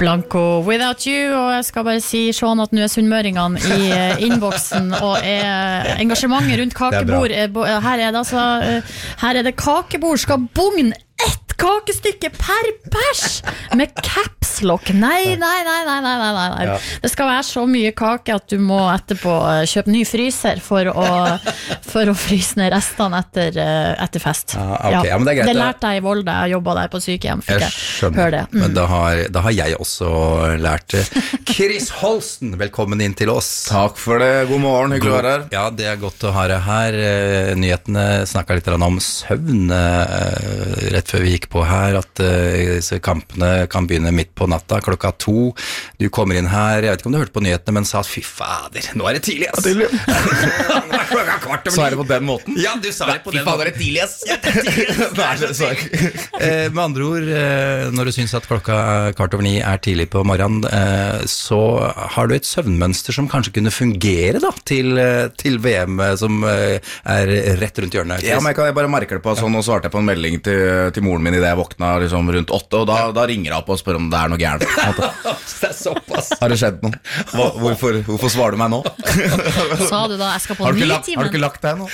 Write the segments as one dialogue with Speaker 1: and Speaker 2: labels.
Speaker 1: Blanco Without You, og jeg skal bare si Sean at nå sunnmøringene i innboksen og engasjementet rundt kakebord her det kakebord skal bugne ett kakestykke per pers med caps lock. Nei. Ja. Det skal være så mye kake at du må etterpå kjøpe ny fryser for å fryse ned restene etter fest.
Speaker 2: Okay. Ja, men det greit.
Speaker 1: Det lærte jeg i Volda, jeg jobbet der på sykehjem.
Speaker 2: Jeg skjønner det. Men da har jeg også lært det. Chris Holsten, velkommen inn til oss.
Speaker 3: Takk for det, god morgen, hyggelig å være her.
Speaker 2: Ja, det godt å ha deg her. Nyhetene snakket litt om søvn rett før vi gikk på her, at disse kampene kan begynne midt på natta, 2:00. Du kommer inn her, jeg vet ikke om du hørte på nyhetene, men sa at fy fader, nå det tidlig, ass.
Speaker 3: Så det på den måten?
Speaker 2: Ja, du sa det på den måten. Fy fader, det tidlig, ass. Med andre ord, når du synes at 8:15 tidlig på morgenen, så har du et søvnmønster som kanskje kunne fungere da, til VM som rett rundt hjørnet.
Speaker 3: Ja, men jeg bare merker det på sånn, og svarte jeg på en melding til moren min i det jeg våkna liksom rundt 8, og da ringer jeg opp og spør om det noe gærent.
Speaker 2: Det såpass.
Speaker 3: Har det skjedd noe? Hvorfor svarer du meg nå?
Speaker 1: Sa du da, jeg skal på 9-timen?
Speaker 3: Har du ikke lagt deg nå?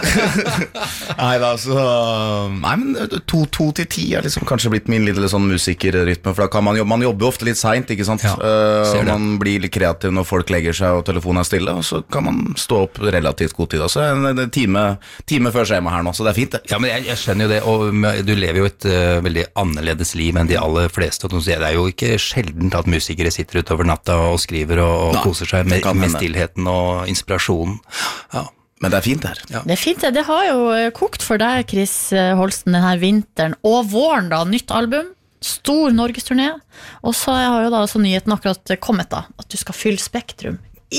Speaker 3: Nei, men 2 til 10 liksom kanskje blitt min lille sånn musikerrytme, for da kan man jobber jo ofte litt sent, ikke sant? Ja, man blir litt kreativ når folk legger seg og telefonen stille, og så kan man stå opp relativt god tid. Så en time før skjema her nå, så det fint det.
Speaker 2: Ja, men jeg skjønner jo det, og du lever jo et veldig annerledes liv enn de aller fleste, og det jo ikke sjeldent at musikere sitter utover natta og skriver og koser seg med stillheten og inspirasjonen. Ja.
Speaker 3: Men det fint her.
Speaker 1: Ja. Det fint, det har jo kokt for deg, Chris Holsten, denne vinteren og våren da, nytt album, stor Norgesturné, og så har jo da så nyheten akkurat kommet da, at du skal fylle Spektrum.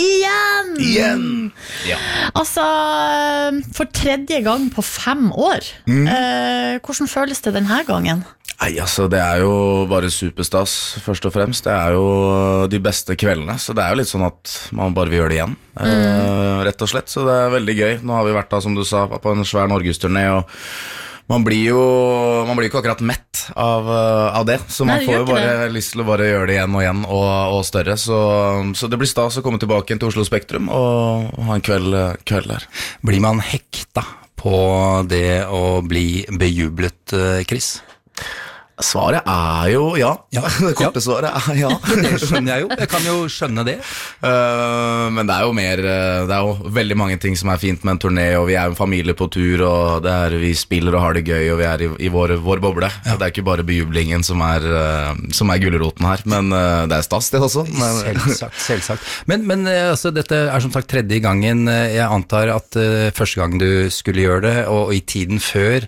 Speaker 1: Igjen!
Speaker 3: Ja.
Speaker 1: Altså, for 3. gang på 5 år. Hvordan føles det denne gangen?
Speaker 3: Nei, altså, det jo bare superstas, først og fremst. Det jo de beste kveldene, så det jo litt sånn at man bare vil gjøre det igjen, rett og slett. Så det veldig gøy. Nå har vi vært da, som du sa, på en svær Norgesturné, og man blir jo ikke akkurat mett av det, så man får jo bare lyst til å bare gjøre det igjen og igjen og større, så det blir stas å komme tilbake igjen til Oslo Spektrum og ha en kveld der.
Speaker 2: Blir man hekta på det å bli bejublet, Chris?
Speaker 3: Svaret jo ja. Det korte svaret ja.
Speaker 2: Det skjønner jeg jo, jeg kan jo skjønne det.
Speaker 3: Men det jo mer, det jo veldig mange ting som fint med en turné, og vi jo en familie på tur, og vi spiller og har det gøy, og vi i vår boble. Ja. Det ikke bare bejublingen som som gulleroten her, men det stas det også.
Speaker 2: Selvsagt. Men altså, dette som sagt 3. gangen, jeg antar at første gang du skulle gjøre det, og i tiden før,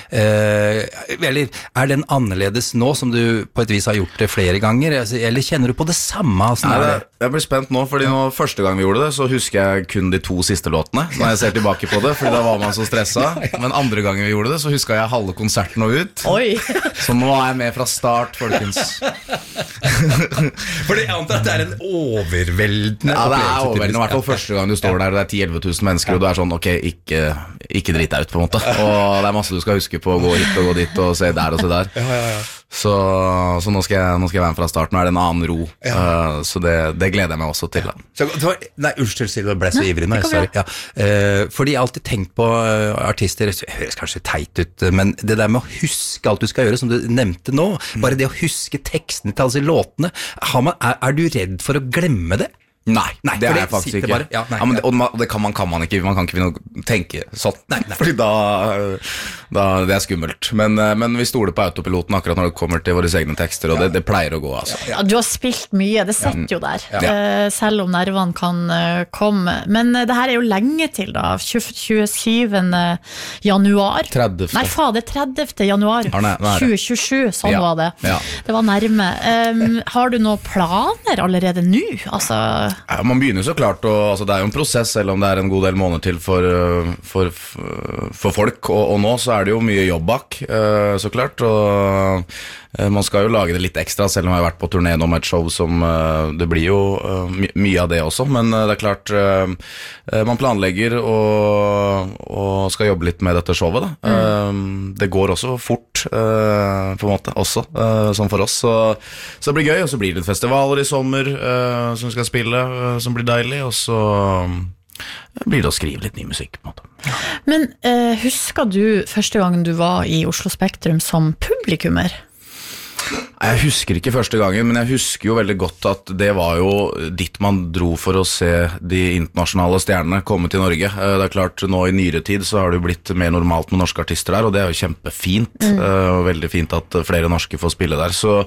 Speaker 2: eller den annerledes nå, som du på et vis har gjort det flere ganger, eller kjenner du på det samme?
Speaker 3: Nei, jeg blir spent nå, fordi første gang vi gjorde det, så husker jeg kun de 2 siste låtene, når jeg ser tilbake på det, fordi da var man så stresset. Men andre gangen vi gjorde det, så husker jeg halve konserten og ut.
Speaker 1: Oi!
Speaker 3: Så nå jeg med fra start, folkens.
Speaker 2: Fordi jeg antar at det en overveldende
Speaker 3: Ja, det overveldende, i hvert fall første gang du står der, og det 10-11 000 mennesker, og du sånn, ok, ikke dritt deg ut på en måte. Og det masse du skal huske på, gå hit og gå dit, og se der og se der.
Speaker 2: Ja.
Speaker 3: Så nå skal jeg være med fra start. Nå det en annen ro, så det gleder jeg meg også til.
Speaker 2: Nei, unnskyld, Silje, ble så ivrig nå. Fordi jeg har alltid tenkt på artister, det høres kanskje teit ut, men det der med å huske alt du skal gjøre, som du nevnte nå, bare det å huske tekstene til alle låtene, du redd for å glemme det?
Speaker 3: Nei, det jeg faktisk ikke.
Speaker 2: Bare,
Speaker 3: men det kan man ikke. Man kan ikke tenke sånn. Nei. Fordi da det skummelt. Men vi stoler på autopiloten akkurat når det kommer til våre egne tekster, og det pleier å gå, altså.
Speaker 1: Ja, du har spilt mye, det setter jo der. Selv om nervene kan komme. Men det her jo lenge til da, 27. januar.
Speaker 3: 30.
Speaker 1: Nei, det 30. januar 2027, sånn var det.
Speaker 3: Ja.
Speaker 1: Det var nærme. Har du noen planer allerede nå? Altså...
Speaker 3: Ja, man begynner så klart, altså det jo en prosess, selv om det en god del måneder til for folk, og nå så det jo mye jobb bak, så klart, og man skal jo lage det litt ekstra, selv om jeg har vært på turné nå med et show som, det blir jo mye av det også, men det klart, man planlegger og skal jobbe litt med dette showet da. Det går også fort på en måte, også, som for oss. Så det blir gøy, og så blir det festivaler i sommer som vi skal spille, som blir deilig, og så blir det å skrive litt ny musikk, på en måte.
Speaker 1: Men husker du første gangen du var i Oslo Spektrum som publikummer?
Speaker 3: Jeg husker ikke første gangen, men jeg husker jo veldig godt at det var jo dit man dro for å se de internasjonale stjernene komme til Norge. Det klart, nå i nyere tid så har det jo blitt mer normalt med norske artister der, og det jo kjempefint, og veldig fint at flere norske får spille der. Så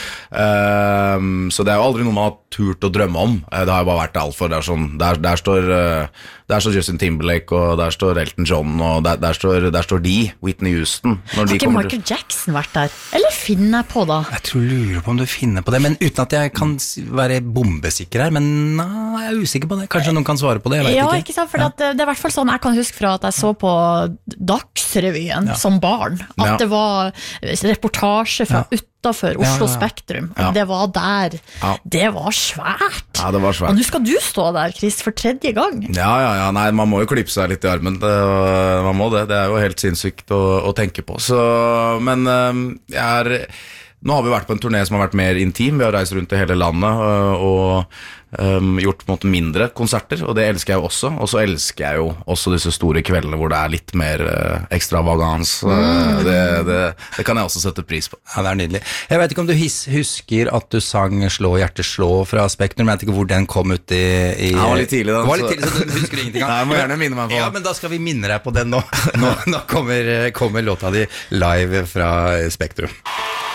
Speaker 3: det jo aldri noe man har turt å drømme om. Det har jo bare vært alt for det sånn, der står Justin Timberlake, og der står Elton John, og der står de, Whitney Houston.
Speaker 1: Har ikke Michael Jackson vært der? Eller finner jeg på da?
Speaker 2: Jeg lurer på om du finner på det, men uten at jeg kan være bombesikker her, men nei, jeg usikker på det. Kanskje noen kan svare på det, jeg vet ikke.
Speaker 1: Ikke sant, for det i hvert fall sånn jeg kan huske fra at jeg så på Dagsrevyen som barn, at det var reportasje fra utenfor Oslo Spektrum, og det var der. Det var svært.
Speaker 3: Ja, det var svært.
Speaker 1: Og nå skal du stå der, Chris, for 3. gang.
Speaker 3: Ja, nei, man må jo klippe seg litt i armen, man må det er jo helt sinnssykt å tenke på. Så, men nå har vi vært på en turné som har vært mer intim. Vi har reist rundt i hele landet og gjort på en måte mindre konserter, og det elsker jeg jo også. Og så elsker jeg jo også disse store kveldene hvor det litt mer ekstravagans. Det kan jeg også sette pris på.
Speaker 2: Ja, det nydelig. Jeg vet ikke om du husker at du sang Slå hjertet slå fra Spektrum. Jeg vet ikke hvor den kom ut i
Speaker 3: Det var litt tidlig da.
Speaker 2: Det var litt tidlig, så du husker ingenting.
Speaker 3: Nei, jeg må gjerne minne meg på.
Speaker 2: Ja, men da skal vi minne deg på den nå. Nå kommer låta di live fra Spektrum.